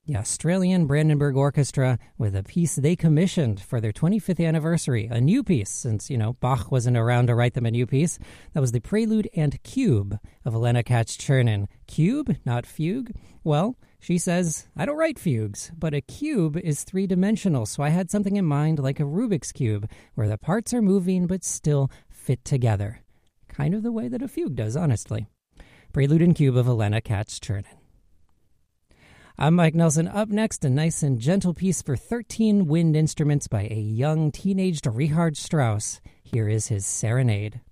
the Australian Brandenburg Orchestra with a piece they commissioned for their 25th anniversary, a new piece, since, Bach wasn't around to write them a new piece. That was the Prelude and Cube of Elena Katz-Chernin. Cube, not fugue? Well, she says, I don't write fugues, but a cube is three-dimensional, so I had something in mind like a Rubik's Cube, where the parts are moving but still fit together. Kind of the way that a fugue does, honestly. Prelude and Cube of Elena Katz-Chernin. I'm Mike Nelson. Up next, a nice and gentle piece for 13 wind instruments by a young, teenaged Richard Strauss. Here is his Serenade.